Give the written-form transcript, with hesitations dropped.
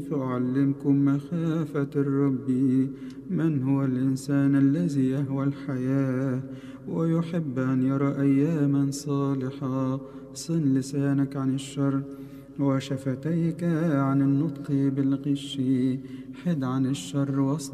فأعلمكم مخافة الرب. من هو الإنسان الذي يهوى الحياة ويحب أن يرى أياما صالحة؟ صن لسانك عن الشر وشفتيك عن النطق بالغش. حد عن الشر واصنع